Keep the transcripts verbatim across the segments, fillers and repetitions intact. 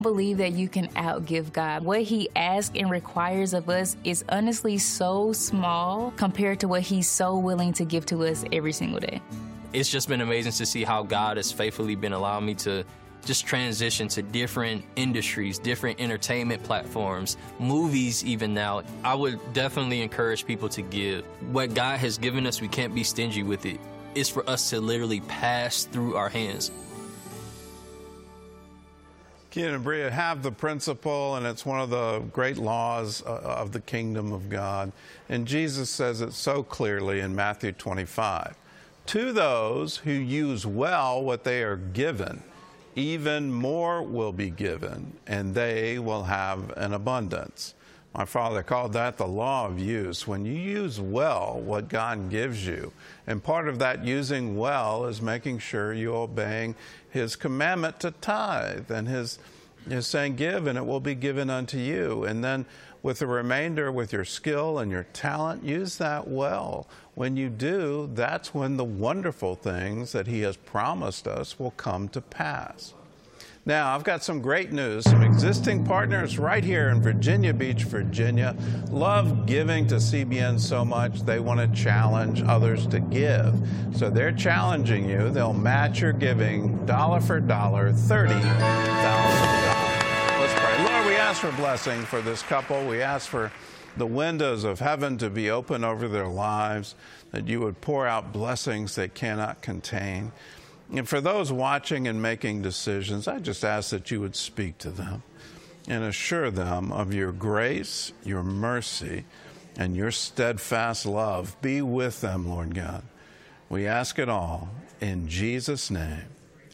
Believe that you can outgive God. What He asks and requires of us is honestly so small compared to what He's so willing to give to us every single day. It's just been amazing to see how God has faithfully been allowing me to just transition to different industries, different entertainment platforms, movies even now. I would definitely encourage people to give. What God has given us, we can't be stingy with it. It's for us to literally pass through our hands. Keenan and Bria have the principle, and it's one of the great laws of the kingdom of God. And Jesus says it so clearly in Matthew twenty-five. To those who use well what they are given, even more will be given, and they will have an abundance. My father called that the law of use. When you use well what God gives you, and part of that using well is making sure you're obeying His commandment to tithe, and His, His saying, give, and it will be given unto you. And then with the remainder, with your skill and your talent, use that well. When you do, that's when the wonderful things that He has promised us will come to pass. Now, I've got some great news. Some existing partners right here in Virginia Beach, Virginia, love giving to C B N so much they want to challenge others to give. So they're challenging you. They'll match your giving dollar for dollar, thirty thousand dollars. Let's pray. Lord, we ask for blessing for this couple. We ask for the windows of heaven to be open over their lives, that you would pour out blessings they cannot contain. And for those watching and making decisions, I just ask that you would speak to them and assure them of your grace, your mercy, and your steadfast love. Be with them, Lord God. We ask it all in Jesus' name.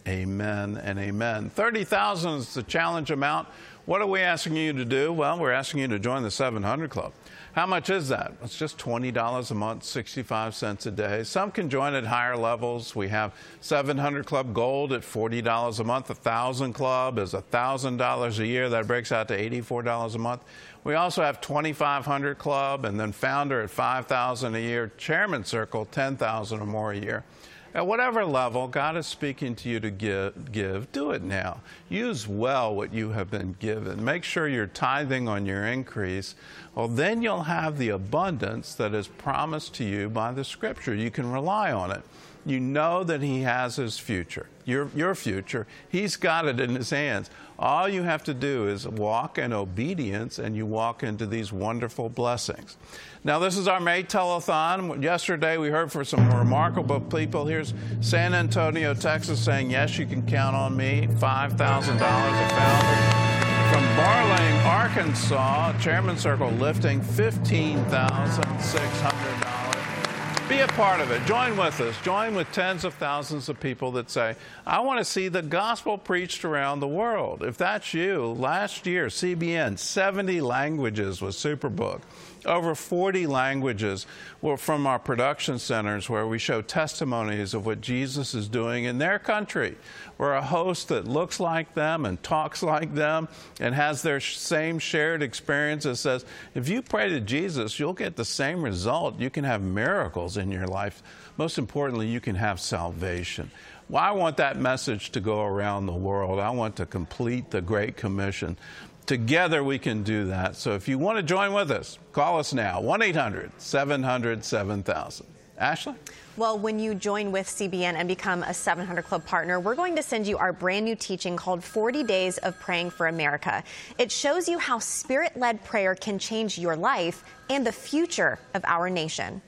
Amen and amen. thirty thousand dollars is the challenge amount. What are we asking you to do? Well, we're asking you to join the seven hundred Club. How much is that? It's just twenty dollars a month, sixty-five cents a day. Some can join at higher levels. We have seven hundred Club Gold at forty dollars a month. one thousand Club is one thousand dollars a year. That breaks out to eighty-four dollars a month. We also have twenty-five hundred Club, and then Founder at five thousand dollars a year. Chairman Circle, ten thousand dollars or more a year. At whatever level God is speaking to you to give, give, do it now. Use well what you have been given. Make sure you're tithing on your increase. Well, then you'll have the abundance that is promised to you by the Scripture. You can rely on it. You know that He has His future, your, your future. He's got it in His hands. All you have to do is walk in obedience, and you walk into these wonderful blessings. Now, this is our May Telethon. Yesterday, we heard from some remarkable people. Here's San Antonio, Texas, saying, yes, you can count on me, five thousand dollars a founder. From Barling, Arkansas, Chairman Circle lifting fifteen thousand six hundred dollars. Be a part of it. Join with us. Join with tens of thousands of people that say, I want to see the gospel preached around the world. If that's you, last year, C B N, seventy languages with Superbook. Over forty languages were from our production centers where we show testimonies of what Jesus is doing in their country. We're a host that looks like them and talks like them and has their same shared experience that says, if you pray to Jesus, you'll get the same result. You can have miracles in your life. Most importantly, you can have salvation. Well, I want that message to go around the world. I want to complete the Great Commission. Together we can do that. So if you want to join with us, call us now, one eight hundred seven hundred seven thousand. Ashley? Well, when you join with C B N and become a seven hundred Club partner, we're going to send you our brand new teaching called forty days of Praying for America. It shows you how Spirit-led prayer can change your life and the future of our nation.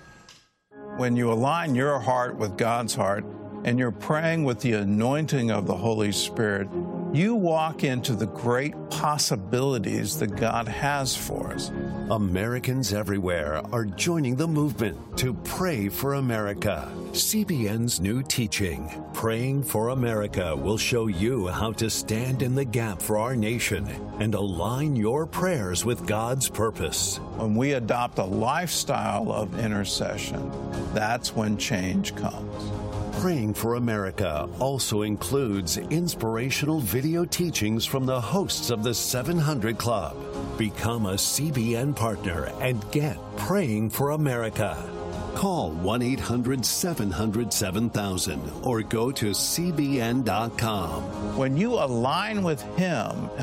When you align your heart with God's heart and you're praying with the anointing of the Holy Spirit, you walk into the great possibilities that God has for us. Americans everywhere are joining the movement to pray for America. C B N's new teaching, Praying for America, will show you how to stand in the gap for our nation and align your prayers with God's purpose. When we adopt a lifestyle of intercession, that's when change comes. Praying for America also includes inspirational video teachings from the hosts of the seven hundred Club. Become a C B N partner and get Praying for America. Call one eight hundred seven hundred seven thousand or go to C B N dot com. When you align with Him